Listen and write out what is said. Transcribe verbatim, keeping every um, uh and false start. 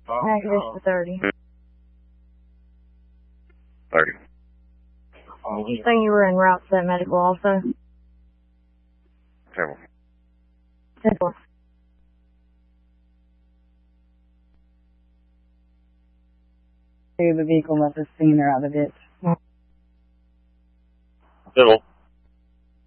Negative for thirty. thirty. You saying you were en route to that medical also? Terrible. ten four. The vehicle left the scene or out of the ditch. Civil.